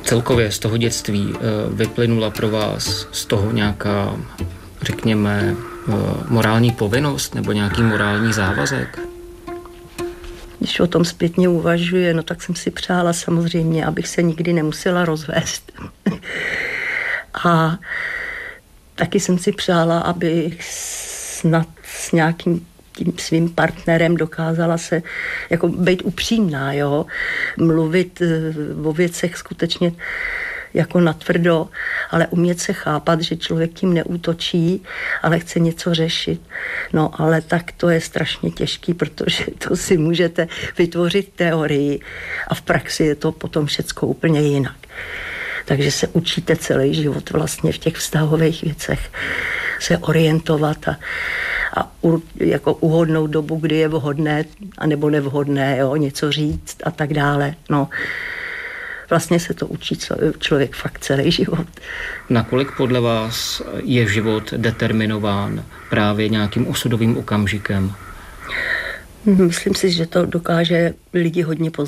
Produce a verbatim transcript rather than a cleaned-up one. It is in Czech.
Celkově z toho dětství vyplynula pro vás z toho nějaká, řekněme, morální povinnost nebo nějaký morální závazek? Když o tom zpětně uvažuje, no tak jsem si přála samozřejmě, abych se nikdy nemusela rozvést. A taky jsem si přála, abych snad s nějakým tím svým partnerem dokázala se jako být upřímná, jo, mluvit o věcech skutečně jako natvrdo, ale umět se chápat, že člověk tím neútočí, ale chce něco řešit. No, ale tak to je strašně těžký, protože to si můžete vytvořit teorii a v praxi je to potom všecko úplně jinak. Takže se učíte celý život vlastně v těch vztahových věcech se orientovat a, a u, jako uhodnout dobu, kdy je vhodné anebo nevhodné, jo, něco říct a tak dále. No, vlastně se to učí člověk fakt celý život. Nakolik podle vás je život determinován právě nějakým osudovým okamžikem? Myslím si, že to dokáže lidi hodně poznat.